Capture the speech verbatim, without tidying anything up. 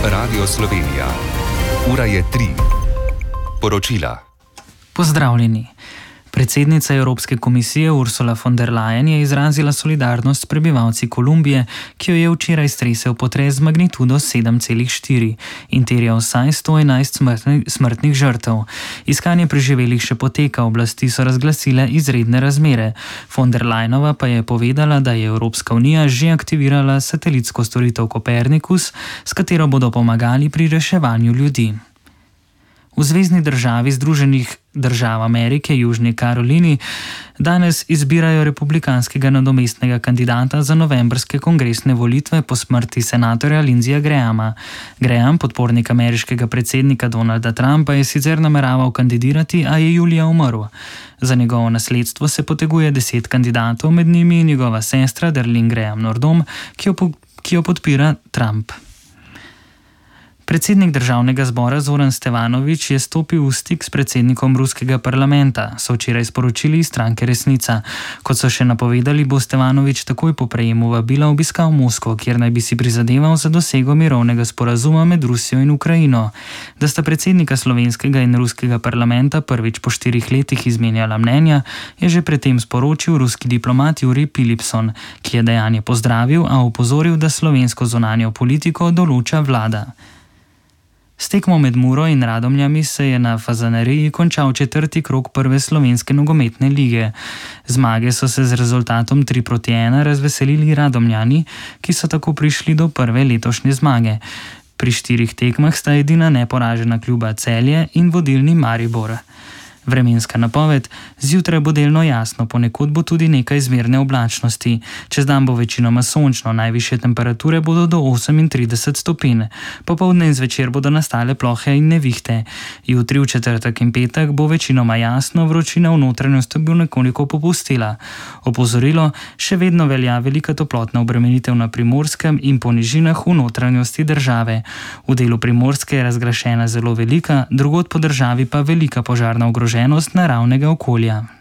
Radio Slovenija. Ura je tri. Poročila. Pozdravljeni. Predsednica Evropske komisije Ursula von der Leyen je izrazila solidarnost s prebivalci Kolumbije, ki jo je včeraj stresel potres z magnitudo sedem celih štiri in terjal vsaj sto enajst smrtnih, smrtnih žrtev. Iskanje preživelih še poteka, oblasti so razglasile izredne razmere. Von der Leyenova pa je povedala, da je Evropska unija že aktivirala satelitsko storitev Copernicus, s katero bodo pomagali pri reševanju ljudi. V zvezni državi Združenih držav Amerike, Južni Karolini, danes izbirajo republikanskega nadomestnega kandidata za novembrske kongresne volitve po smrti senatorja Lindseyja Grahama. Graham, podpornik ameriškega predsednika Donalda Trumpa, je sicer nameraval kandidirati, a je julija umrl. Za njegovo nasledstvo se poteguje deset kandidatov, med njimi njegova sestra Darlene Graham Nordom, ki jo, po, ki jo podpira Trump. Predsednik državnega zbora Zoran Stevanović je stopil v stik s predsednikom ruskega parlamenta, so včeraj sporočili iz stranke Resnica. Kot so še napovedali, bo Stevanović takoj po prejemu vabila obiskal Moskvo, kjer naj bi si prizadeval za dosego mirovnega sporazuma med Rusijo in Ukrajino. Da sta predsednika slovenskega in ruskega parlamenta prvič po štirih letih izmenjala mnenja, je že predtem sporočil ruski diplomat Jurij Pilipson, ki je dejanje pozdravil, a opozoril, da slovensko zunanjo politiko določa vlada. S tekmo med Muro in Radomljami se je na Fazaneriji končal četrti krog prve slovenske nogometne lige. Zmage so se z rezultatom tri proti ena razveselili Radomljani, ki so tako prišli do prve letošnje zmage. Pri štirih tekmah sta edina neporažena kluba Celje in vodilni Maribor. Vremenska napoved: zjutraj bo delno jasno, ponekod bo tudi nekaj zmerne oblačnosti. Čez dan bo večinoma sončno, najvišje temperature bodo do osemintrideset stopinj. Popoldne in zvečer bodo nastale plohe in nevihte. Jutri, v četrtek in petek bo večinoma jasno, vročina v notranjosti bo nekoliko popustila. Opozorilo: še vedno velja velika toplotna obremenitev na Primorskem in po nižinah v notranjosti države. V delu Primorske je razglašena zelo velika, drugod po državi pa velika požarna ogroženost naravnega okolja.